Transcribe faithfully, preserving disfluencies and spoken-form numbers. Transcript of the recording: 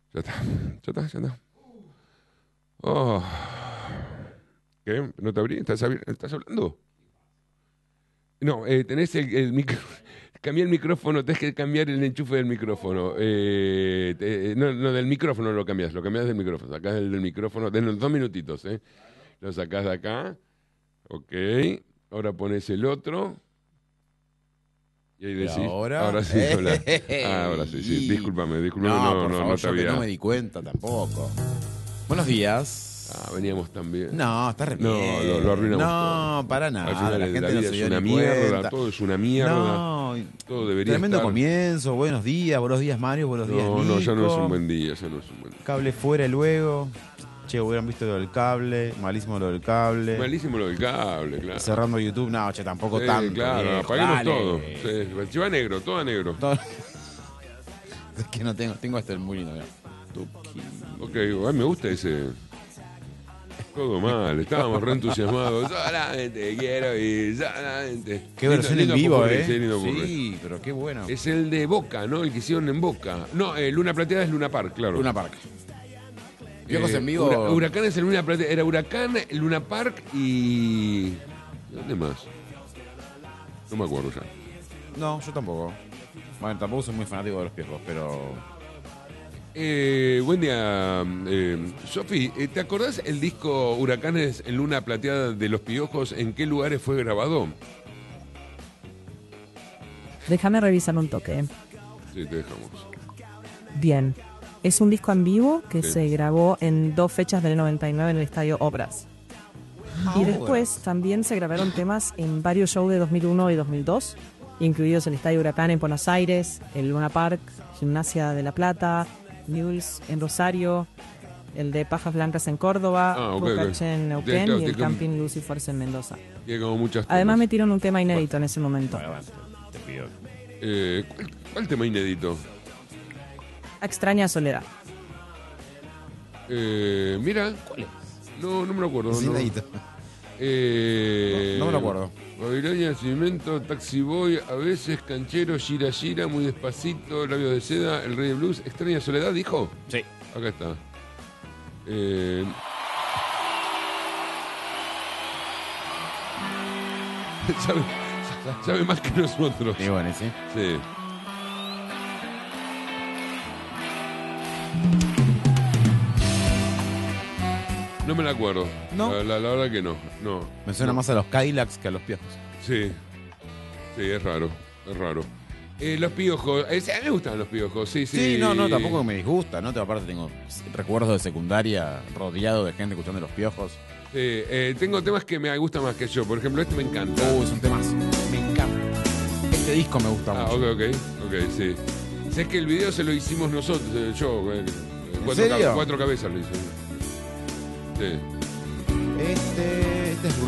Ya está, ya está, ya está. Oh. ¿Qué? ¿No te abrí? ¿Estás, abri- ¿Estás hablando? No, eh, tenés el, el micro... Cambié el micrófono, tenés que cambiar el enchufe del micrófono. Eh, te- no, no, del micrófono lo cambiás, lo cambiás del micrófono. Sacás el del micrófono, den dos minutitos, ¿eh? Lo sacás de acá. Ok. Ahora pones el otro. Y ahí Pero decís. ahora. Ahora sí, habla. Ah, ahora sí, sí. ¡Ey! Discúlpame, discúlpame, No, no, por no, favor, no te yo que no había. me di cuenta tampoco. Buenos días. Ah, veníamos también. No, está re No, bien. lo, lo arruinamos No, todo. para Al nada. final La la gente no vida se es dio una ni mierda, cuenta. todo es una mierda. No, Todo debería tremendo estar. comienzo. Buenos días, buenos días, Mario. Buenos días, No, Nico. no, ya no es un buen día, ya no es un buen día. Cable fuera y luego. Che, hubieran visto lo del cable. Malísimo lo del cable. Malísimo lo del cable, claro. Cerrando YouTube. No, che, tampoco Sí, tanto. claro, viejo, apaguemos dale. todo. Sí, lleva negro, todo a negro. Todo- Es que no tengo. Tengo hasta el muy lindo, mirá. Tuki. Ok, a mí me gusta ese. Todo mal, estábamos re entusiasmados. Solamente quiero ir, solamente. Qué Lindo- versión lindo en vivo, popurrí, eh. sí, lindo popurrí. Sí, pero qué bueno. Es el de Boca, ¿no? El que hicieron en Boca. No, eh, Luna Plateada es Luna Park, claro. Luna Park. Viejos Eh, en vivo. Hura- Huracán es el Luna Plateada. Era Huracán, Luna Park y. ¿Dónde más? No me acuerdo ya. No, yo tampoco. Bueno, tampoco soy muy fanático de los piojos, pero. Eh, buen día, eh, Sofi. eh, ¿Te acordás el disco Huracanes en Luna Plateada de Los Piojos? ¿En qué lugares fue grabado? Déjame revisar un toque. Sí, te dejamos. Bien. Es un disco en vivo que Sí. se grabó en dos fechas del noventa y nueve en el Estadio Obras. Y después también se grabaron temas en varios shows de dos mil uno y dos mil dos, incluidos el Estadio Huracán en Buenos Aires, el Luna Park, Gimnasia de La Plata, Newell's en Rosario, el de Pajas Blancas en Córdoba, Ah, ok, Boca ok. en De- Neuquén claro, y el de- Camping Lucifers en Mendoza. Tiene como muchas Además tomas. metieron un tema inédito en ese momento. Bueno, bueno, te pido. Eh, ¿cuál, cuál tema inédito? Extraña Soledad. Eh, mira. ¿Cuál es? No, no me lo acuerdo. Es no. inédito. Eh, No, no me lo acuerdo. Babilonia, Cimento, Taxi Boy, a veces Canchero, Gira Gira, Muy Despacito, Labios de Seda, El Rey de Blues, Extraña Soledad, dijo. Sí. Acá está. Eh, sabe, sabe más que nosotros. Y bueno, sí. Sí. No me la acuerdo. ¿No? La, la- la verdad que no. No. Me suena No. más a los Cadillacs que a los piojos. Sí. Sí, es raro. Es raro. Eh, los piojos. eh, sí, a mí me gustan los piojos. Sí, sí. Sí, no, no, tampoco me disgusta, ¿no? Aparte tengo recuerdos de secundaria rodeado de gente escuchando los piojos. Sí, eh, tengo temas que me gustan más que yo. Por ejemplo, este me encanta. Uh, es un temazo. Me encanta. Este disco me gusta Ah, mucho. ok, ok. Ok, sí. Sé que el video se lo hicimos nosotros, eh, yo. eh, cuatro, serio? ca- cuatro cabezas lo hice. Sí. Este, este es